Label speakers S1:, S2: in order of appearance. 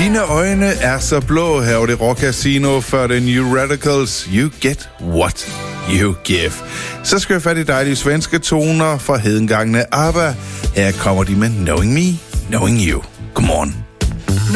S1: Mine øjne er så blå her over det Rock Casino for The New Radicals. You get what you give. Så skal jeg fat i dejlige svenske toner fra hedengangne ABBA. Her kommer de med Knowing Me, Knowing You. Godmorgen.